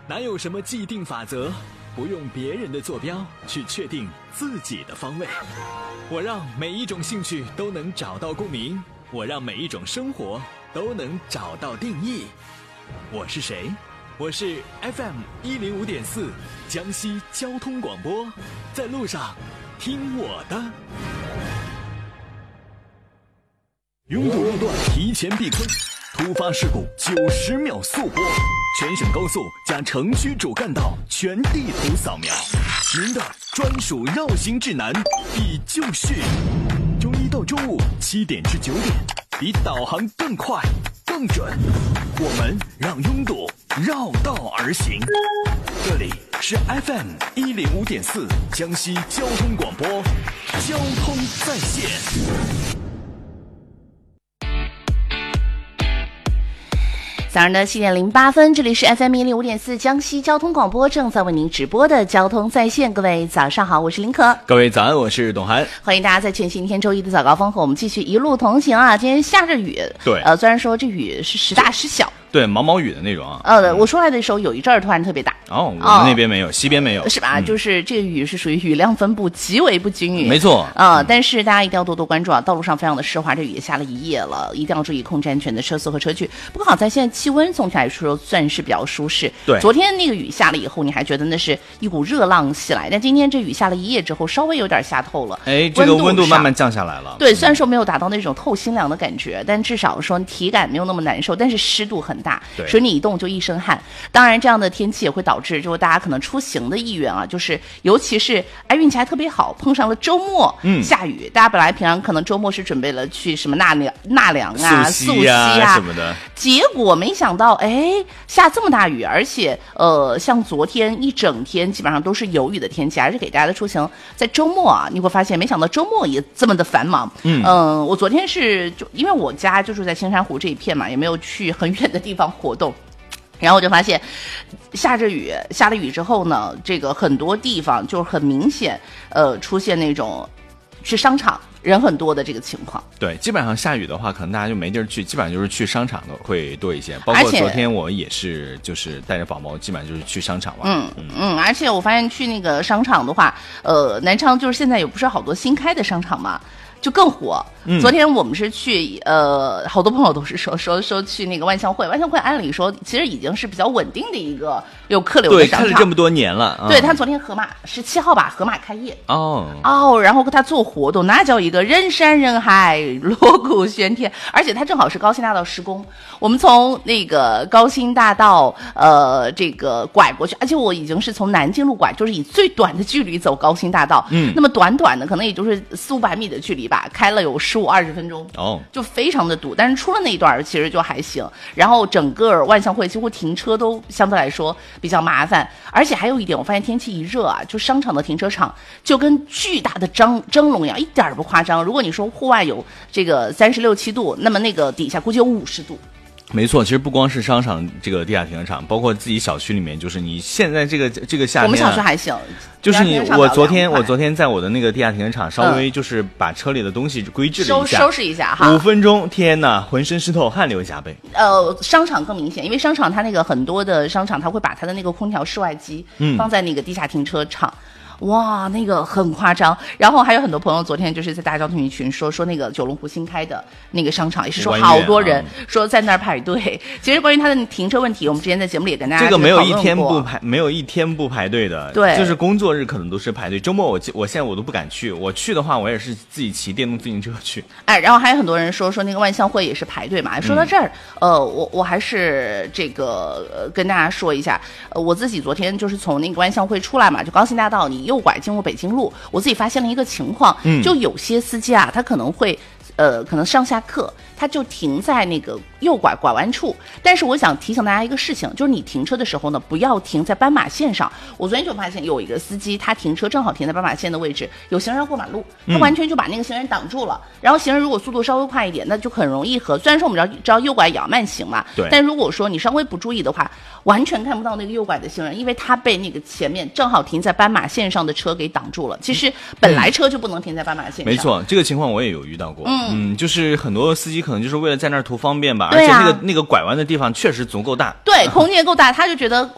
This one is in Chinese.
哪有什么既定法则，不用别人的坐标去确定自己的方位。我让每一种兴趣都能找到共鸣，我让每一种生活都能找到定义。我是谁？我是 FM105.4 江西交通广播，在路上听我的。拥堵路段提前避坑，突发事故90秒速播，全省高速加城区主干道全地图扫描，您的专属绕行指南必就是。周一到周五7点至9点，比导航更快更准，我们让拥堵绕道而行。这里是 FM105.4 江西交通广播，交通在线。 早上的7点08分，这里是 FM105.4 江西交通广播，正在为您直播的交通在线。各位早上好，我是林可。 各位早安，我是董涵。 欢迎大家在全新一天周一的早高峰和我们继续一路同行啊！今天下着雨， 对， 虽然说这雨是时大时小， 对，毛毛雨的那种啊。 我说来的时候有一阵儿突然特别大。 我们那边没有，西边没有， 是吧？就是这个雨是属于雨量分布极为不均匀， 没错。 但是大家一定要多多关注啊！道路上非常的湿滑，这雨也下了一夜了，一定要注意控制安全的车速和车距。不过好在现在气温总体来说算是比较舒适。 对， 昨天那个雨下了以后，你还觉得那是一股热浪袭来，但今天这雨下了一夜之后，稍微有点下透了。 这个温度慢慢降下来了。 对，虽然说没有达到那种透心凉的感觉，但至少说体感没有那么难受，但是湿度很大，所以你一动就一身汗。当然，这样的天气也会导致，就是大家可能出行的意愿啊，就是尤其是运气还特别好，碰上了周末下雨，大家本来平常可能周末是准备了去什么纳凉啊、溯溪啊什么的， 结果没想到下这么大雨，而且像昨天一整天基本上都是有雨的天气，还是给大家的出行在周末啊，你会发现没想到周末也这么的繁忙。我昨天就因为我家就住在青山湖这一片嘛，也没有去很远的地方活动。然后我就发现，下了雨之后呢，这个很多地方就很明显，出现那种去商场人很多的这个情况。 对，基本上下雨的话，可能大家就没地儿去，基本上就是去商场的会多一些。包括昨天我也是，就是带着宝宝，基本上就是去商场玩。 而且我发现去那个商场的话，南昌就是现在有不是好多新开的商场嘛。就更火。昨天我们是去好多朋友都是说去那个万象汇按理说其实已经是比较稳定的一个有客流的商场， 对，开了这么多年了。 对，他昨天17号吧，河马开业。然后他做活动，那叫一个人山人海，锣鼓喧天，而且他正好是高新大道施工，我们从那个高新大道这个拐过去，而且我已经是从南京路拐，就是以最短的距离走高新大道。那么短的可能也就是400-500米的距离吧，开了有15-20分钟，就非常的堵。但是出了那一段其实就还行，然后整个万象汇几乎停车都相对来说比较麻烦。而且还有一点，我发现天气一热啊，就商场的停车场就跟巨大的蒸笼一样，一点儿不夸张。如果你说户外有这个36-7度，那么那个底下估计有50度。 没错，其实不光是商场这个地下停车场，包括自己小区里面，就是你现在这个夏天， 我们小区还行， 就是我昨天在我的那个地下停车场稍微就是把车里的东西规制了一下， 收拾一下哈 ，5分钟，天哪，浑身湿透，汗流浃背。 商场更明显，因为商场它那个很多的商场，它会把它的那个空调室外机放在那个地下停车场。哇，那个很夸张。然后还有很多朋友昨天就是在大交通群说那个九龙湖新开的那个商场，也是说好多人说在那儿排队。其实关于它的停车问题，我们之前在节目里也跟大家这个没有一天不排队的， 对， 就是工作日可能都是排队。周末我现在我都不敢去，我去的话我也是自己骑电动自行车去。 然后还有很多人说那个万象汇也是排队嘛。说到这儿，我还是这个跟大家说一下，我自己昨天就是从那个万象汇出来嘛，就高新大道你右拐进入北京路，我自己发现了一个情况，就有些司机啊，他可能会可能上下课他就停在那个右拐弯处。但是我想提醒大家一个事情，就是你停车的时候呢，不要停在斑马线上。我昨天就发现有一个司机，他停车正好停在斑马线的位置，有行人要过马路，他完全就把那个行人挡住了。然后行人如果速度稍微快一点，那就很容易和，虽然说我们知道右拐也要慢行嘛， 对， 但如果说你稍微不注意的话，完全看不到那个右拐的行人，因为他被那个前面正好停在斑马线上的车给挡住了。其实本来车就不能停在斑马线上。 没错，这个情况我也有遇到过。就是很多司机可能就是为了在那儿图方便吧， 对啊， 而且那个拐弯的地方确实足够大， 对，空间够大，他就觉得